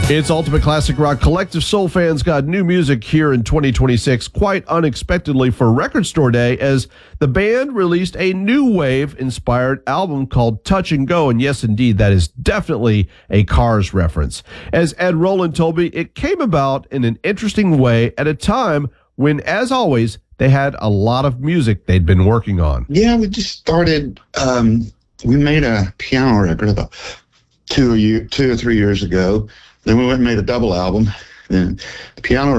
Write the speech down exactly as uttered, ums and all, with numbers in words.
It's Ultimate Classic Rock. Collective Soul fans got new music here in twenty twenty-six, quite unexpectedly for Record Store Day, as the band released a new wave-inspired album called Touch and Go. And yes, indeed, that is definitely a Cars reference. As Ed Roland told me, it came about in an interesting way at a time when, as always, they had a lot of music they'd been working on. Yeah, we just started, um, we made a piano record about two, or year, two or three years ago. Then we went and made a double album. Then the piano